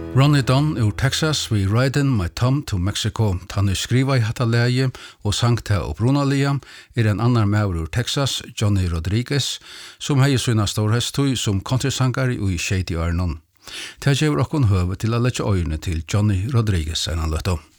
Ronnie Dunn ur Texas vi Riding My Thumb to Mexico. Han skriva I hatta läge och sankta och brunalia en annan maur ur Texas, Johnny Rodriguez, som hei sina storhestøy som countrysankar I Shady Arnon. Det gjør okkon høve til å lette øyne til Johnny Rodriguez en løtto.